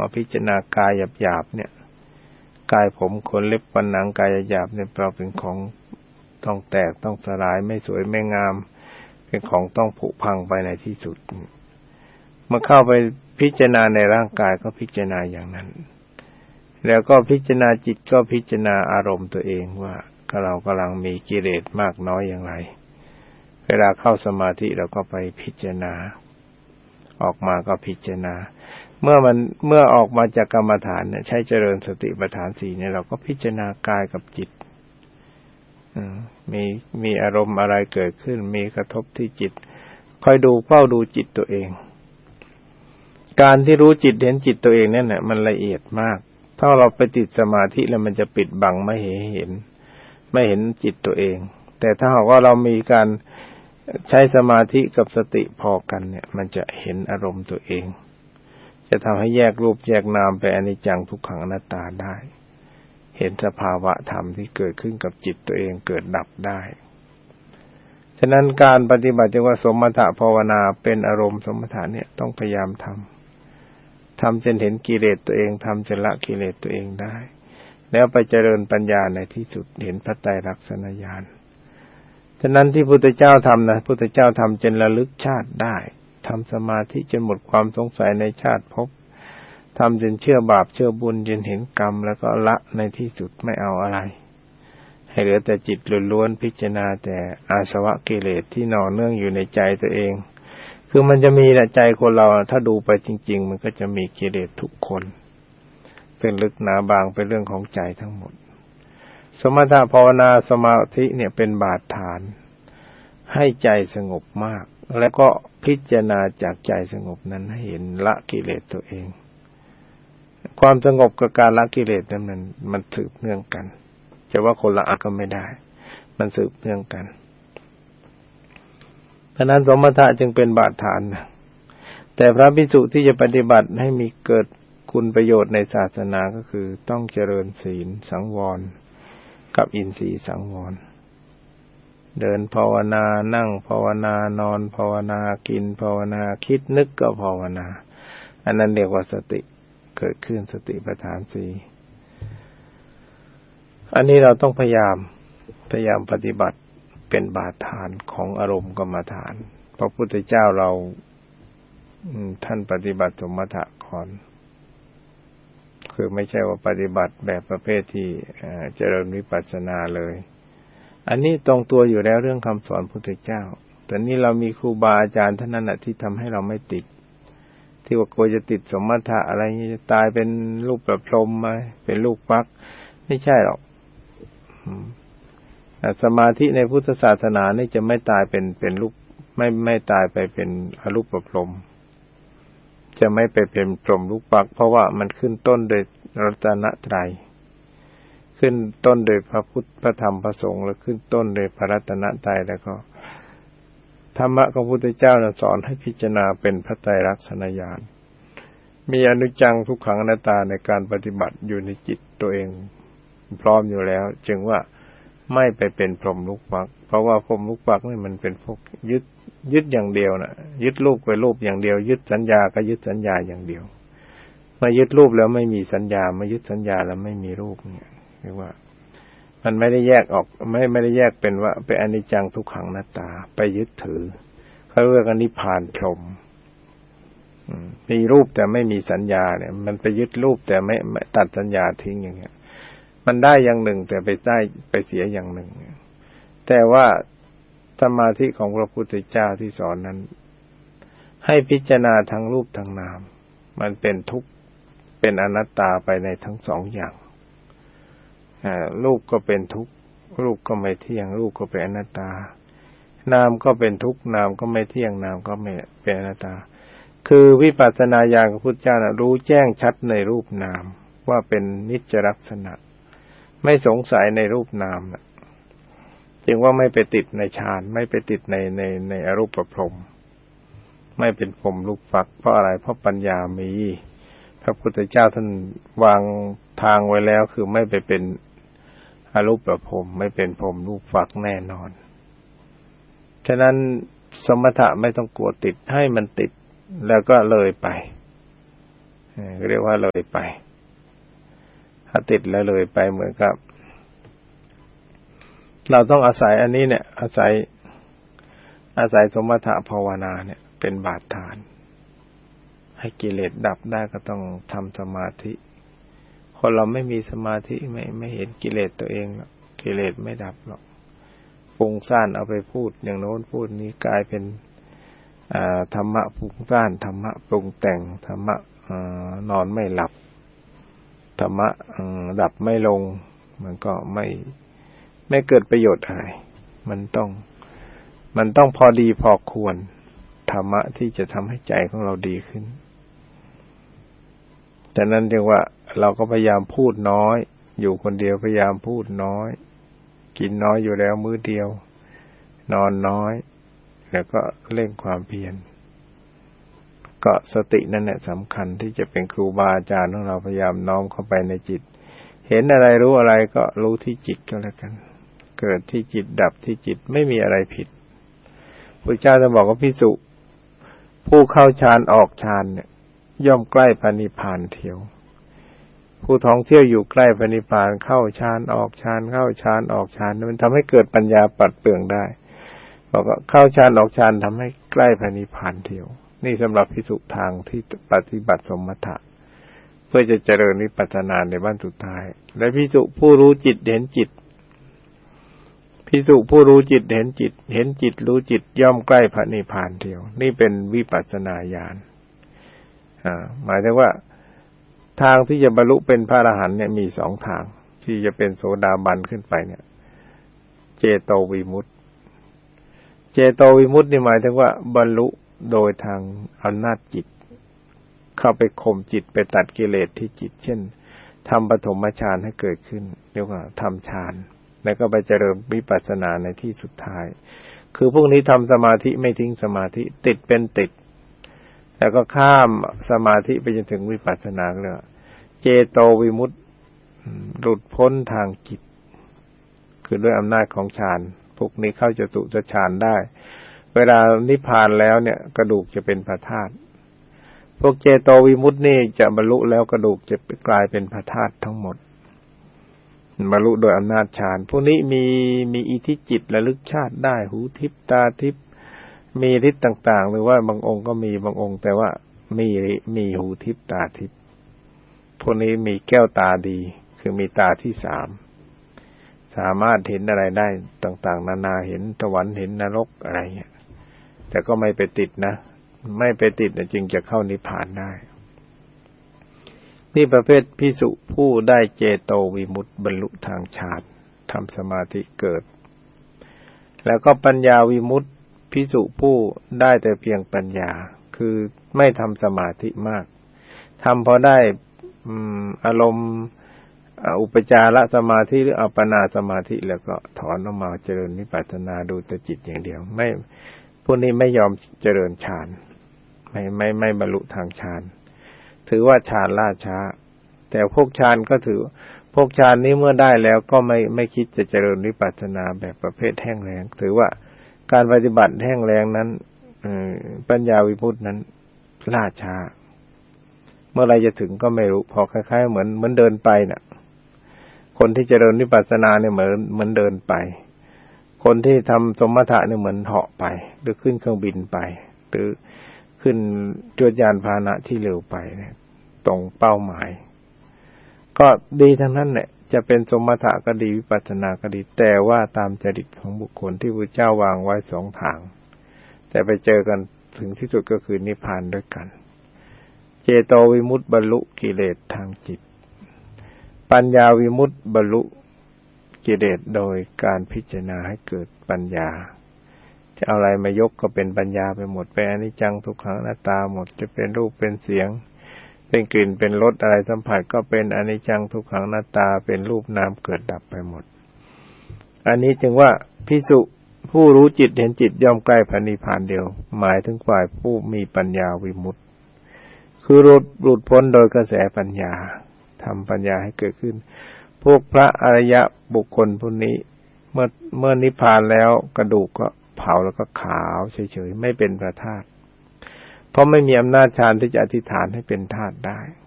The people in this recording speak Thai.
มาพิจารณากายหยาบๆเนี่ยกายผมขนเล็บฟันหนังกายหยาบเนี่ยเราเป็นของต้องแตกต้องสลายไม่สวยไม่งามเป็นของต้องผุพังไปในที่สุดเมื่อเข้าไปพิจารณาในร่างกายก็พิจารณาอย่างนั้นแล้วก็พิจารณาจิตก็พิจารณาอารมณ์ตัวเองว่าเรากำลังมีกิเลสมากน้อยอย่างไรเวลาเข้าสมาธิเราก็ไปพิจารณาออกมาก็พิจารณาเมื่อออกมาจากกรรมฐานเนี่ยใช้เจริญสติปัฏฐาน4เนี่ยเราก็พิจารณากายกับจิตมีอารมณ์อะไรเกิดขึ้นมีกระทบที่จิตคอยดูเฝ้าดูจิตตัวเองการที่รู้จิตเห็นจิตตัวเองนั่นแหละมันละเอียดมากถ้าเราไปติดสมาธิแล้วมันจะปิดบังไม่เห็นจิตตัวเองแต่ถ้าหากว่าเรามีการใช้สมาธิกับสติพอกันเนี่ยมันจะเห็นอารมณ์ตัวเองจะทำให้แยกรูปแยกนามไปอนิจจังทุกขังอนัตตาได้เห็นสภาวะธรรมที่เกิดขึ้นกับจิตตัวเองเกิดดับได้ฉะนั้นการปฏิบัติเรียกว่าสมถะภาวนาเป็นอารมณ์สมถะเนี่ยต้องพยายามทำจนเห็นกิเลสตัวเองทำจนละกิเลสตัวเองได้แล้วไปเจริญปัญญาในที่สุดเห็นพระไตรลักษณญาณฉะนั้นที่พุทธเจ้าทำนะพุทธเจ้าทำจนระลึกชาติได้ทำสมาธิจนหมดความสงสัยในชาติภพทำจนเชื่อบาปเชื่อบุญจนเห็นกรรมแล้วก็ละในที่สุดไม่เอาอะไรให้เหลือแต่จิตล้วนๆพิจารณาแต่อาสวะกิเลสที่หน่อเนื่องอยู่ในใจตัวเองคือมันจะมีในใจคนเราถ้าดูไปจริงๆมันก็จะมีกิเลสทุกคนเป็นลึกหนาบางเป็นเรื่องของใจทั้งหมดสมถะภาวนาสมาธิเนี่ยเป็นบาดฐานให้ใจสงบมากแล้วก็พิจารณาจากใจสงบนั้นให้เห็นละกิเลสตัวเองความสงบกับการละกิเลสนั้นมันสืบเนื่องกันจะว่าคนละอันก็ไม่ได้มันสืบเนื่องกันเพราะนั้นสมถะจึงเป็นบาดฐานแต่พระภิกษุที่จะปฏิบัติให้มีเกิดคุณประโยชน์ในศาสนาก็คือต้องเจริญศีลสังวรกับอินทรีย์สังวรเดินภาวนานั่งภาวนานอนภาวนากินภาวนาคิดนึกก็ภาวนาอันนั้นเรียกว่าสติเกิดขึ้นสติปัฏฐาน4อันนี้เราต้องพยายามปฏิบัติเป็นบาดฐานของอารมณ์กรรมฐานพระพุทธเจ้าเราท่านปฏิบัติสมถะก่อนคือไม่ใช่ว่าปฏิบัติแบบประเภทที่เจริญวิปัสสนาเลยอันนี้ตรงตัวอยู่แล้วเรื่องคำสอนพุทธเจ้าแต่นี่เรามีครูบาอาจารย์ท่านนั้นที่ทำให้เราไม่ติดที่ว่ากลัวจะติดสมถะอะไรนี้จะตายเป็นลูกประพรหมไหมเป็นลูกฟักไม่ใช่หรอกสมาธิในพุทธศาสนานี่จะไม่ตายเป็นลูกไม่ตายไปเป็นอรูปประพรหมจะไม่ไปเป็นพรหมลูกฟักเพราะว่ามันขึ้นต้นโดยรัตนตรัยขึ้นต้นโดยพระพุทธพระธรรมพระสงฆ์แล้วขึ้นต้นโดยพระรัตนตรัยแล้วก็ธรรมะของพระพุทธเจ้าสอนให้พิจารณาเป็นพระไตรลักษณญาณมีอนิจจังทุกขังอนัตตาในการปฏิบัติอยู่ในจิตตัวเองพร้อมอยู่แล้วจึงว่าไม่ไปเป็นพรหมลูกฟักเพราะว่าพรหมลูกฟักนี่มันเป็นพวกยึดอย่างเดียวนะยึดรูปไปรูปอย่างเดียวยึดสัญญาก็ยึดสัญญาอย่างเดียวมายึดรูปแล้วไม่มีสัญญามายึดสัญญาแล้วไม่มีรูปเนี่ยเรียกว่ามันไม่ได้แยกออกไม่ได้แยกเป็นว่าเป็นอนิจจังทุกขังอนัตตาไปยึดถือเขาเรียกว่านิพพานพรหมมีรูปแต่ไม่มีสัญญาเนี่ยมันไปยึดรูปแต่ไม่ตัดสัญญาทิ้งอย่างเงี้ยมันได้อย่างหนึ่งแต่ไปเสียอย่างหนึ่งแต่ว่าสมาธิของพระพุทธเจ้าที่สอนนั้นให้พิจารณาทั้งรูปทั้งนามมันเป็นทุกข์เป็นอนัตตาไปในทั้งสองอย่างรูปก็เป็นทุกข์รูปก็ไม่เที่ยงรูปก็เป็นอนัตตานามก็เป็นทุกข์นามก็ไม่เที่ยงนามก็ไม่เป็นอนัตตาคือวิปัสสนาญาณของพุทธเจ้ารู้แจ้งชัดในรูปนามว่าเป็นนิจจลักษณะไม่สงสัยในรูปนามจึงว่าไม่ไปติดในฌานไม่ไปติดในอรูปพรหมไม่เป็นพรหมลูกฟักเพราะอะไรเพราะปัญญามีพระพุทธเจ้าท่านวางทางไว้แล้วคือไม่ไปเป็นอรูปพรหมไม่เป็นพรหมลูกฟักแน่นอนฉะนั้นสมถะไม่ต้องกลัวติดให้มันติดแล้วก็เลยไปเรียกว่าเลยไปถ้าติดแล้วเลยไปเหมือนกับเราต้องอาศัยอันนี้เนี่ยอาศัยสมถะภาวนาเนี่ยเป็นบาดฐานให้กิเลสดับได้ก็ต้องทำสมาธิคนเราไม่มีสมาธิไม่เห็นกิเลสตัวเองหรอกกิเลสไม่ดับหรอกฟุ้งซ่านเอาไปพูดอย่างโน้นพูดนี้กลายเป็นธรรมะฟุ้งซ่านธรรมะปรุงแต่งธรรมะนอนไม่หลับธรรมะดับไม่ลงมันก็ไม่เกิดประโยชน์อะไรมันต้องพอดีพอควรธรรมะที่จะทำให้ใจของเราดีขึ้นฉะนั้นเรียกว่าเราก็พยายามพูดน้อยอยู่คนเดียวพยายามพูดน้อยกินน้อยอยู่แล้วมื้อเดียวนอนน้อยแล้วก็เร่งความเพียรก็สตินั่นแหละสำคัญที่จะเป็นครูบาอาจารย์ของเราพยายามน้อมเข้าไปในจิตเห็นอะไรรู้อะไรก็รู้ที่จิตก็แล้วกันเกิดที่จิตดับที่จิตไม่มีอะไรผิดพระเจ้าจะบอกว่าภิกษุผู้เข้าฌานออกฌานเนี่ยย่อมใกล้พระนิพพานเที่ยวผู้ท่องเที่ยวอยู่ใกล้พระนิพพานเข้าฌานออกฌานเข้าฌานออกฌานมันทำให้เกิดปัญญาปัดเปลืองได้บอกว่าเข้าฌานออกฌานทำให้ใกล้พระนิพพานเที่ยวนี่สำหรับภิกษุทางที่ปฏิบัติสมถะเพื่อจะเจริญวิปัสสนาในบ้านสุดท้ายและภิกษุผู้รู้จิตเห็นจิตภิกษุผู้รู้จิตเห็นจิตเห็นจิตรู้จิตย่อมใกล้พระนิพพานเที่ยวนี่เป็นวิปัสสนาญาณหมายถึงว่าทางที่จะบรรลุเป็นพระอรหันต์เนี่ยมี2ทางที่จะเป็นโสดาบันขึ้นไปเนี่ยเจโตวิมุตติเจโตวิมุตตินี่หมายถึงว่าบรรลุโดยทางอำนาจจิตเข้าไปข่มจิตไปตัดกิเลสที่จิตเช่นทำปฐมฌานให้เกิดขึ้นเรียกว่าทำฌานแล้วก็ไปเจริญวิปัสสนาในที่สุดท้ายคือพวกนี้ทำสมาธิไม่ทิ้งสมาธิติดเป็นติดแล้วก็ข้ามสมาธิไปจนถึงวิปัสสนาเลยเจโตวิมุตติหลุดพ้นทางจิตคือด้วยอำนาจของฌานพวกนี้เข้าจตุตฌานได้เวลานิพพานแล้วเนี่ยกระดูกจะเป็นพระธาตุพวกเจโตวิมุตตินี่จะบรรลุแล้วกระดูกจะกลายเป็นพระธาตุทั้งหมดบรรลุโดยอำนาจฌานพวกนี้มีอิทธิจิตระลึกชาติได้หูทิพตาทิพมีฤทธิ์ต่างๆหรือว่าบางองค์ก็มีบางองค์แต่ว่ามีหูทิพตาทิพพวกนี้มีแก้วตาดีคือมีตาที่3สามารถเห็นอะไรได้ต่างๆนานาเห็นสวรรค์เห็นนรกอะไรเงี้ยแต่ก็ไม่ไปติดนะไม่ไปติดจึงจะเข้านิพพานได้นี่ประเภทภิกษุผู้ได้เจโตวิมุตติบรรลุทางฌานทำสมาธิเกิดแล้วก็ปัญญาวิมุตติภิกษุผู้ได้แต่เพียงปัญญาคือไม่ทำสมาธิมากทำพอได้อารมณ์อุปจารสมาธิหรืออัปปนาสมาธิแล้วก็ถอนออกมาเจริญวิปัสสนาดูแต่จิตอย่างเดียวไม่พวกนี้ไม่ยอมเจริญฌานไม่บรรลุทางฌานถือว่าฌานล่าช้าแต่พวกฌานก็ถือพวกฌานนี้เมื่อได้แล้วก็ไม่คิดจะเจริญวิปัสสนาแบบประเภทแห้งแล้งถือว่าการปฏิบัติแห้งแล้งนั้นปัญญาวิมุตตินั้นล่าช้าเมื่อไรจะถึงก็ไม่รู้พอคล้ายๆเหมือนเดินไปน่ะคนที่เจริญวิปัสสนาเนี่ยเหมือนเดินไปคนที่ทำสมถะเนี่ยเหมือนเหาะไปหรือขึ้นเครื่องบินไปหรือขึ้นจวดยานพาหนะที่เร็วไปเนี่ยตรงเป้าหมายก็ดีทั้งนั้นแหละจะเป็นสมถะก็ดีวิปัสสนาก็ดีแต่ว่าตามจริตของบุคคลที่พระเจ้าวางไว้2ทางแต่ไปเจอกันถึงที่สุดก็คือนิพพานด้วยกันเจโตวิมุตติบรรลุกิเลสทางจิตปัญญาวิมุตติบรรลุกิเลสโดยการพิจารณาให้เกิดปัญญาจะเอาอะไรมายกก็เป็นปัญญาไปหมดเป็นอนิจจังทุกขังอนัตตาหมดจะเป็นรูปเป็นเสียงเป็นกลิ่นเป็นรสอะไรสัมผัสก็เป็นอนิจจังทุกขังอนัตตาเป็นรูปนามเกิดดับไปหมดอันนี้จึงว่าภิกษุผู้รู้จิตเห็นจิตย่อมใกล้พระนิพพานเดียวหมายถึงฝ่ายผู้มีปัญญาวิมุตติคือหลุดพ้นโดยกระแสปัญญาทำปัญญาให้เกิดขึ้นพวกพระอริยบุคคลพวกนี้เมื่อนิพพานแล้วกระดูกก็เผาแล้วก็ขาวเฉยๆไม่เป็นพระธาตุเพราะไม่มีอำนาจฌานที่จะอธิษฐานให้เป็นธาตุได้